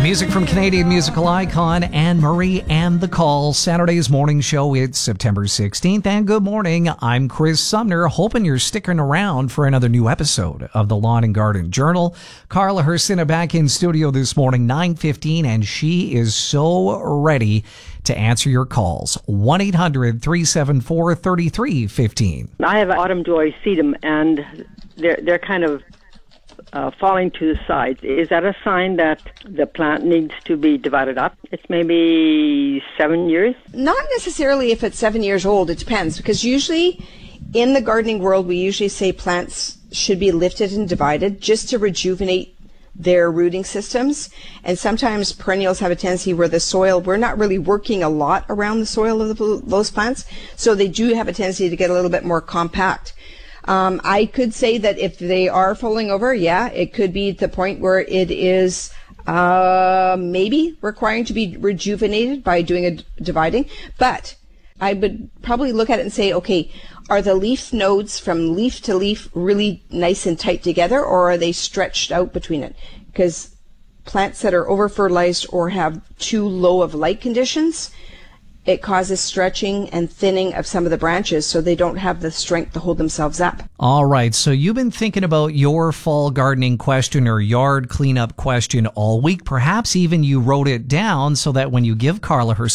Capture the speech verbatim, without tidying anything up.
Music from Canadian musical icon Anne-Marie and the Call. Saturday's morning show. It's September sixteenth. And good morning. I'm Chris Sumner. Hoping you're sticking around for another new episode of the Lawn and Garden Journal. Carla Hersina back in studio this morning, nine fifteen, and she is so ready to answer your calls. one eight hundred three seven four three three one five. I have autumn joy sedum, and they're they're kind of Uh, falling to the sides. Is that a sign that the plant needs to be divided up? It's maybe seven years? Not necessarily if it's seven years old. It depends, because usually in the gardening world, we usually say plants should be lifted and divided just to rejuvenate their rooting systems. And sometimes perennials have a tendency where the soil, we're not really working a lot around the soil of the, those plants, so they do have a tendency to get a little bit more compact. Um, I could say that if they are falling over, yeah, it could be the point where it is uh, maybe requiring to be rejuvenated by doing a d- dividing. But I would probably look at it and say, okay, are the leaf nodes from leaf to leaf really nice and tight together, or are they stretched out between it? Because plants that are over-fertilized or have too low of light conditions, it causes stretching and thinning of some of the branches, so they don't have the strength to hold themselves up. All right, so you've been thinking about your fall gardening question or yard cleanup question all week. Perhaps even you wrote it down so that when you give Carla her